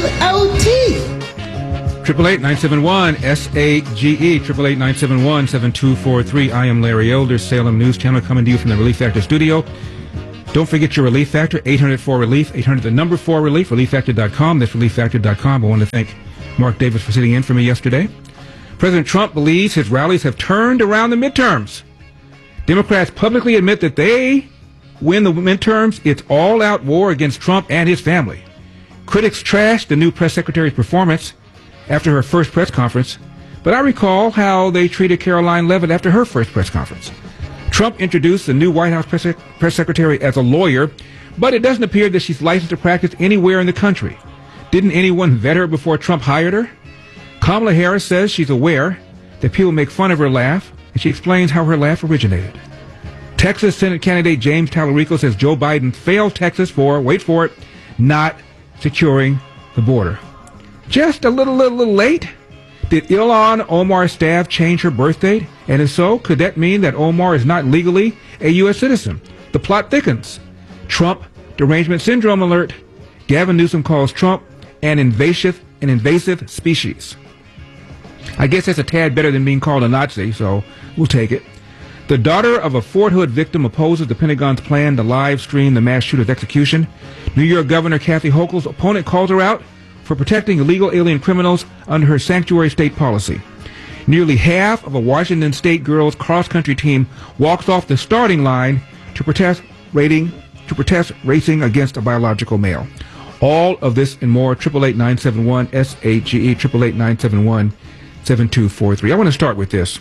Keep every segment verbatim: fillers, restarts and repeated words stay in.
O T. Triple eight nine seven one S A G E. Triple eight nine seven one seven two four three. I am Larry Elder, Salem News Channel, coming to you from the Relief Factor studio. Don't forget your Relief Factor, eight hundred four relief, eight hundred the number four relief, relief factor dot com. That's relief factor dot com. I want to thank Mark Davis for sitting in for me yesterday. President Trump believes his rallies have turned around the midterms. Democrats publicly admit that they win the midterms. It's all-out war against Trump and his family. Critics trashed the new press secretary's performance after her first press conference, but I recall how they treated Caroline Leavitt after her first press conference. Trump introduced the new White House press, sec- press secretary as a lawyer, but it doesn't appear that she's licensed to practice anywhere in the country. Didn't anyone vet her before Trump hired her? Kamala Harris says she's aware that people make fun of her laugh, and she explains how her laugh originated. Texas Senate candidate James Tallarico says Joe Biden failed Texas for, wait for it, not securing the border. Just a little, little, little late? Did Ilhan Omar's staff change her birth date? And if so, could that mean that Omar is not legally a U S citizen? The plot thickens. Trump derangement syndrome alert. Gavin Newsom calls Trump an invasive, an invasive species. I guess that's a tad better than being called a Nazi, so we'll take it. The daughter of a Fort Hood victim opposes the Pentagon's plan to live stream the mass shooter's execution. New York Governor Kathy Hochul's opponent calls her out for protecting illegal alien criminals under her sanctuary state policy. Nearly half of a Washington State girls cross-country team walks off the starting line to protest rating to protest racing against a biological male. All of this and more. Triple eight nine seven one S A G E. Triple eight nine seven one seven two four three. I want to start with this.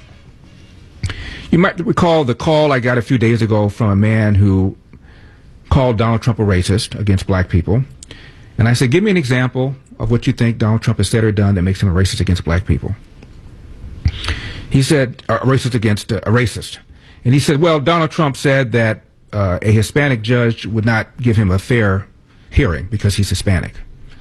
You might recall the call I got a few days ago from a man who called Donald Trump a racist against black people. And I said, give me an example of what you think Donald Trump has said or done that makes him a racist against black people. He said, uh, a racist against uh, a racist. And he said, well, Donald Trump said that uh, a Hispanic judge would not give him a fair hearing because he's Hispanic.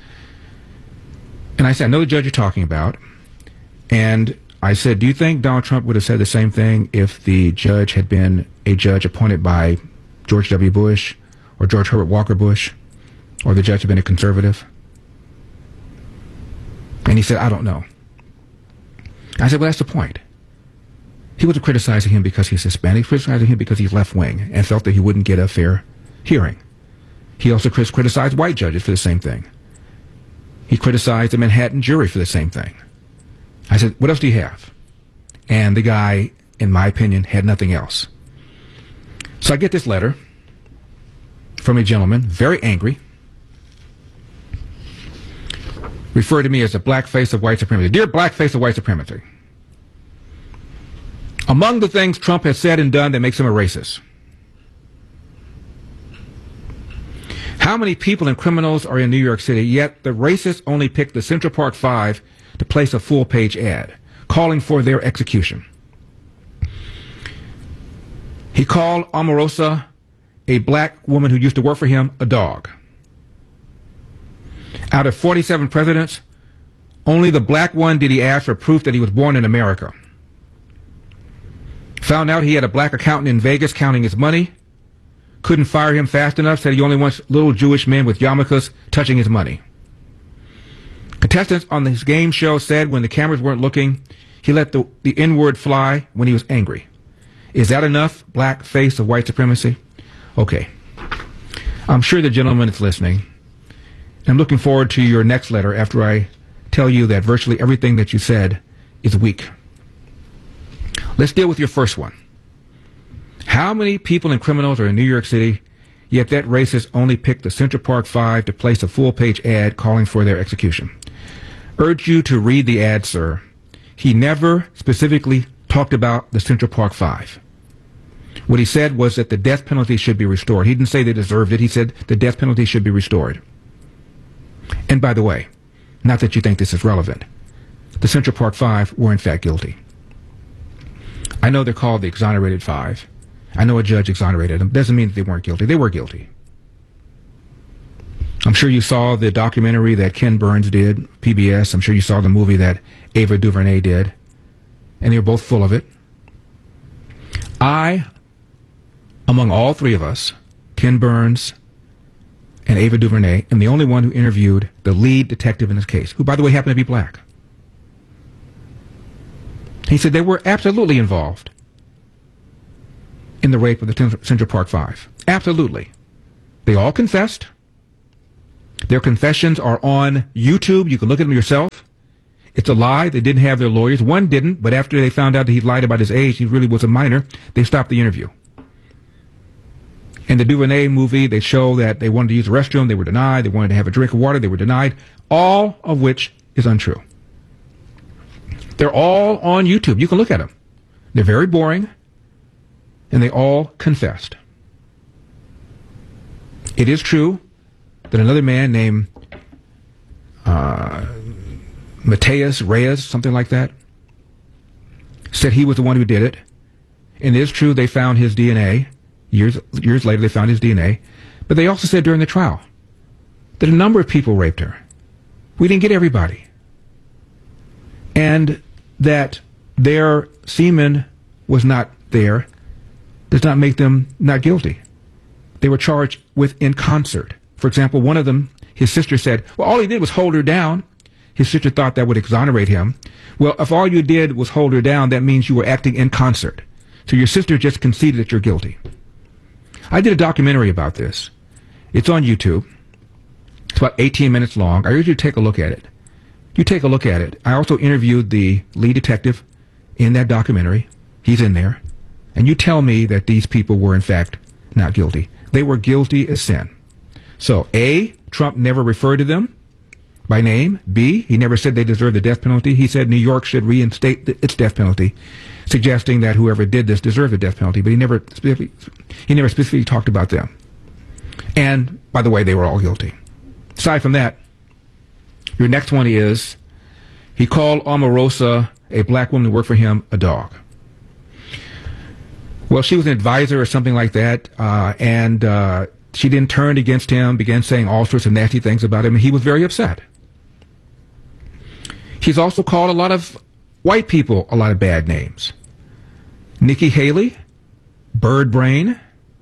And I said, I know the judge you're talking about. And I said, do you think Donald Trump would have said the same thing if the judge had been a judge appointed by George W. Bush or George Herbert Walker Bush, or the judge had been a conservative? And he said, I don't know. I said, well, that's the point. He wasn't criticizing him because he's Hispanic. He was criticizing him because he's left-wing and felt that he wouldn't get a fair hearing. He also criticized white judges for the same thing. He criticized the Manhattan jury for the same thing. I said, what else do you have? And the guy, in my opinion, had nothing else. So I get this letter from a gentleman, very angry, referred to me as a black face of white supremacy. Dear black face of white supremacy, among the things Trump has said and done that makes him a racist, how many people and criminals are in New York City, yet the racists only picked the Central Park Five to place a full-page ad calling for their execution. He called Omarosa, a black woman who used to work for him, a dog. Out of forty-seven presidents, only the black one did he ask for proof that he was born in America. Found out he had a black accountant in Vegas counting his money. Couldn't fire him fast enough, said he only wants little Jewish men with yarmulkes touching his money. Contestants on his game show said when the cameras weren't looking, he let the, the N-word fly when he was angry. Is that enough, black face of white supremacy? Okay. I'm sure the gentleman is listening. I'm looking forward to your next letter after I tell you that virtually everything that you said is weak. Let's deal with your first one. How many people and criminals are in New York City, yet that racist only picked the Central Park Five to place a full-page ad calling for their execution? Urge you to read the ad, sir. He never specifically talked about the Central Park Five. What he said was that the death penalty should be restored. He didn't say they deserved it. He said the death penalty should be restored. And by the way, not that you think this is relevant, the Central Park Five were in fact guilty. I know they're called the exonerated five. I know a judge exonerated them. Doesn't mean that they weren't guilty. They were guilty. I'm sure you saw the documentary that Ken Burns did, P B S. I'm sure you saw the movie that Ava DuVernay did. And they were both full of it. I, among all three of us, Ken Burns, and Ava DuVernay, and the only one who interviewed the lead detective in this case, who, by the way, happened to be black. He said they were absolutely involved in the rape of the Central Park Five. Absolutely. They all confessed. Their confessions are on YouTube. You can look at them yourself. It's a lie. They didn't have their lawyers. One didn't, but after they found out that he lied about his age, he really was a minor, they stopped the interview. In the DuVernay movie, they show that they wanted to use the restroom. They were denied. They wanted to have a drink of water. They were denied. All of which is untrue. They're all on YouTube. You can look at them. They're very boring, and they all confessed. It is true that another man named uh, Mateus Reyes, something like that, said he was the one who did it. And it is true they found his D N A. Years, years later, they found his D N A. But they also said during the trial that a number of people raped her. We didn't get everybody. And that their semen was not there does not make them not guilty. They were charged with in concert. For example, one of them, his sister said, well, all he did was hold her down. His sister thought that would exonerate him. Well, if all you did was hold her down, that means you were acting in concert. So your sister just conceded that you're guilty. I did a documentary about this. It's on YouTube. It's about eighteen minutes long. I urge you to take a look at it. You take a look at it. I also interviewed the lead detective in that documentary. He's in there. And you tell me that these people were, in fact, not guilty. They were guilty as sin. So, A, Trump never referred to them by name. B, he never said they deserved the death penalty. He said New York should reinstate its death penalty, suggesting that whoever did this deserved the death penalty. But he never specifically, he never specifically talked about them. And, by the way, they were all guilty. Aside from that, your next one is, he called Omarosa, a black woman who worked for him, a dog. Well, she was an advisor or something like that, uh, and uh, she then turned against him, began saying all sorts of nasty things about him, and he was very upset. He's also called a lot of white people a lot of bad names. Nikki Haley, Bird Brain,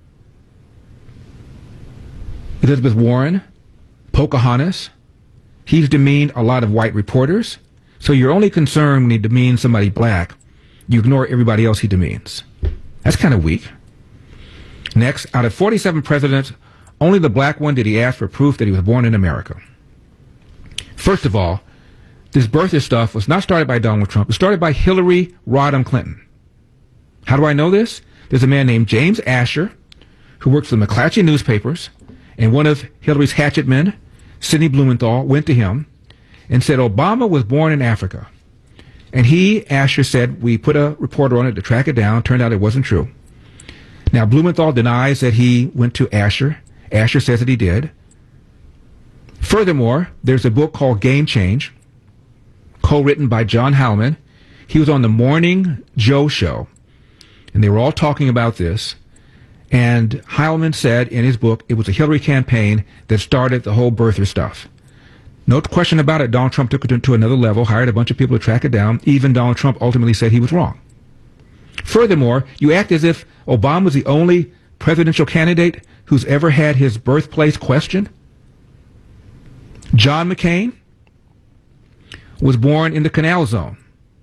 Elizabeth Warren, Pocahontas. He's demeaned a lot of white reporters. So you're only concerned when he demeans somebody black. You ignore everybody else he demeans. That's kind of weak. Next, out of forty-seven presidents, only the black one did he ask for proof that he was born in America. First of all, this birther stuff was not started by Donald Trump. It was started by Hillary Rodham Clinton. How do I know this? There's a man named James Asher who works for the McClatchy newspapers, and one of Hillary's hatchet men, Sidney Blumenthal, went to him and said Obama was born in Africa. And he, Asher, said, we put a reporter on it to track it down. Turned out it wasn't true. Now, Blumenthal denies that he went to Asher. Asher says that he did. Furthermore, there's a book called Game Change, co-written by John Howman. He was on the Morning Joe show, and they were all talking about this. And Heilman said in his book it was a Hillary campaign that started the whole birther stuff. No question about it. Donald Trump took it to another level, hired a bunch of people to track it down. Even Donald Trump ultimately said he was wrong. Furthermore, you act as if Obama was the only presidential candidate who's ever had his birthplace questioned. John McCain was born in the Canal Zone.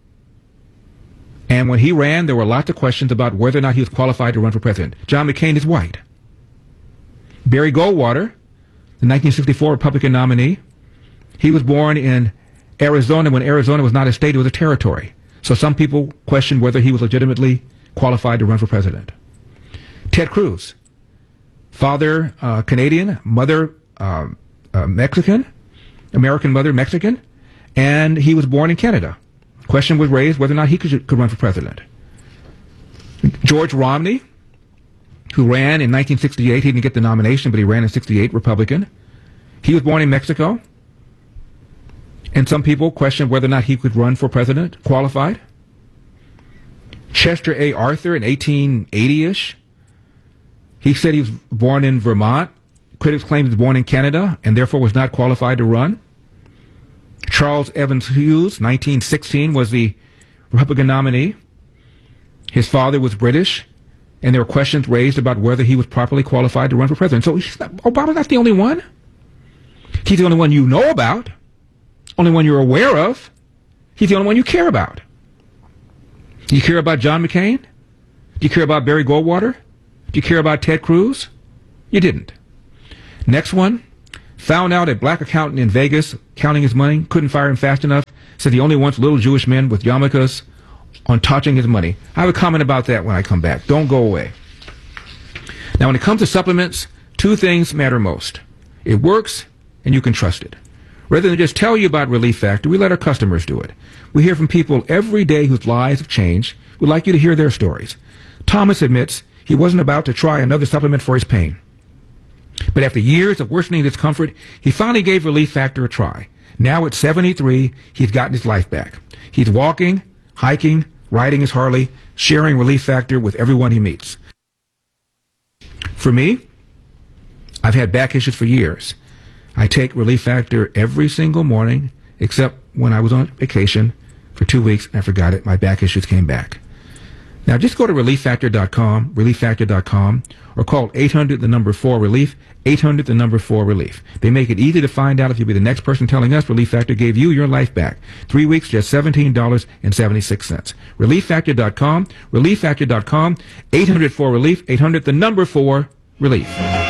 And when he ran, there were lots of questions about whether or not he was qualified to run for president. John McCain is white. Barry Goldwater, the nineteen sixty-four Republican nominee, he was born in Arizona when Arizona was not a state, it was a territory. So some people questioned whether he was legitimately qualified to run for president. Ted Cruz, father uh, Canadian, mother uh, uh, Mexican, American mother Mexican, and he was born in Canada. Question was raised whether or not he could, could run for president. George Romney, who ran in nineteen sixty-eight, he didn't get the nomination, but he ran in sixty-eight, Republican. He was born in Mexico. And some people questioned whether or not he could run for president, qualified. Chester A. Arthur in eighteen eighty-ish, he said he was born in Vermont. Critics claimed he was born in Canada and therefore was not qualified to run. Charles Evans Hughes, nineteen sixteen, was the Republican nominee. His father was British. and there were questions raised about whether he was properly qualified to run for president. So he's not, Obama's not the only one. He's the only one you know about, only one you're aware of. He's the only one you care about. Do you care about John McCain? Do you care about Barry Goldwater? Do you care about Ted Cruz? You didn't. Next one, found out a black accountant in Vegas counting his money, couldn't fire him fast enough, said he only wants little Jewish men with yarmulkes on touching his money. I have a comment about that when I come back. Don't go away. Now, when it comes to supplements, two things matter most. It works, and you can trust it. Rather than just tell you about Relief Factor, we let our customers do it. We hear from people every day whose lives have changed. We'd like you to hear their stories. Thomas admits he wasn't about to try another supplement for his pain. But after years of worsening discomfort, he finally gave Relief Factor a try. Now at seventy-three, he's gotten his life back. He's walking, hiking, riding his Harley, sharing Relief Factor with everyone he meets. For me, I've had back issues for years. I take Relief Factor every single morning, except when I was on vacation for two weeks and I forgot it. My back issues came back. Now, just go to relief factor dot com, relief factor dot com, or call eight hundred, the number four, relief, eight hundred, the number four, relief. They make it easy to find out if you'll be the next person telling us Relief Factor gave you your life back. Three weeks, just seventeen dollars and seventy-six cents. relief factor dot com, relief factor dot com, eight hundred, four, relief, eight hundred, the number four, relief.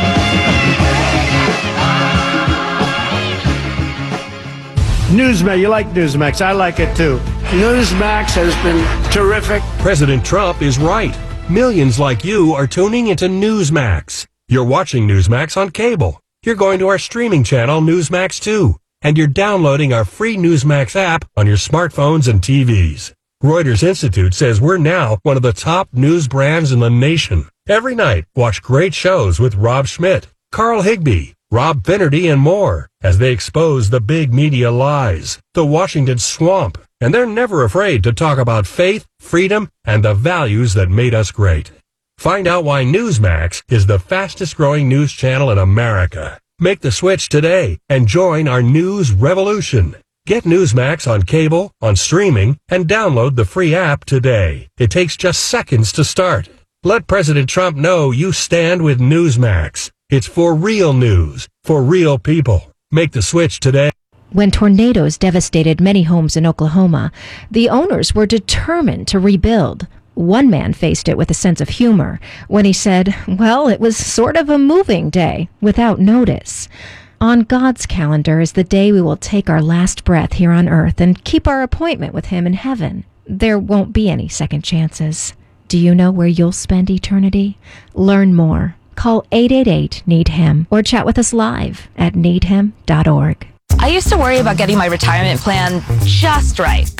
Newsmax, you like Newsmax. I like it too. Newsmax has been terrific. President Trump is right. Millions like you are tuning into Newsmax. You're watching Newsmax on cable. You're going to our streaming channel, Newsmax two. And you're downloading our free Newsmax app on your smartphones and T Vs. Reuters Institute says we're now one of the top news brands in the nation. Every night, watch great shows with Rob Schmidt, Carl Higbee, Rob Finnerty, and more as they expose the big media lies, the Washington swamp, and they're never afraid to talk about faith, freedom, and the values that made us great. Find out why Newsmax is the fastest growing news channel in America. Make the switch today and join our news revolution. Get Newsmax on cable, on streaming, and download the free app today. It takes just seconds to start. Let President Trump know you stand with Newsmax. It's for real news, for real people. Make the switch today. When tornadoes devastated many homes in Oklahoma, the owners were determined to rebuild. One man faced it with a sense of humor when he said, well, it was sort of a moving day without notice. On God's calendar is the day we will take our last breath here on earth and keep our appointment with him in heaven. There won't be any second chances. Do you know where you'll spend eternity? Learn more. Call eight eight eight, need him or chat with us live at need him dot org. I used to worry about getting my retirement plan just right.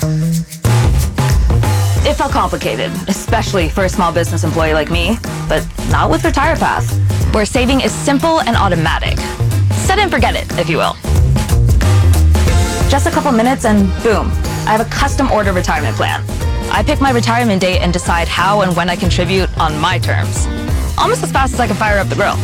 It felt complicated, especially for a small business employee like me, but not with RetirePath, where saving is simple and automatic. Set it and forget it, if you will. Just a couple minutes and boom, I have a custom order retirement plan. I pick my retirement date and decide how and when I contribute on my terms. Almost as fast as I can fire up the grill.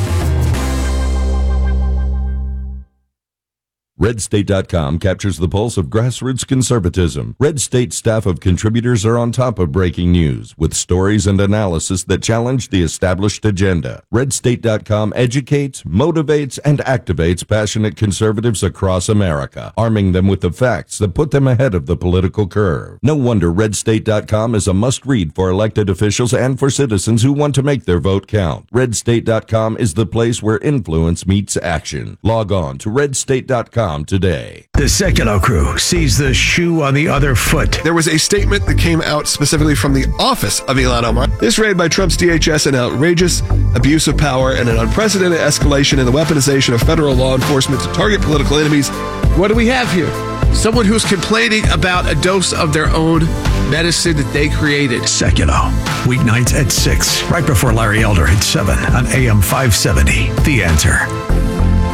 red state dot com captures the pulse of grassroots conservatism. Red State staff of contributors are on top of breaking news with stories and analysis that challenge the established agenda. red state dot com educates, motivates, and activates passionate conservatives across America, arming them with the facts that put them ahead of the political curve. No wonder red state dot com is a must-read for elected officials and for citizens who want to make their vote count. red state dot com is the place where influence meets action. Log on to red state dot com today. The Sekulow crew sees the shoe on the other foot. There was a statement that came out specifically from the office of Ilhan Omar. This raid by Trump's D H S, an outrageous abuse of power and an unprecedented escalation in the weaponization of federal law enforcement to target political enemies. What do we have here? Someone who's complaining about a dose of their own medicine that they created. Sekulow, weeknights at six, right before Larry Elder at seven on A M five seventy. The Answer.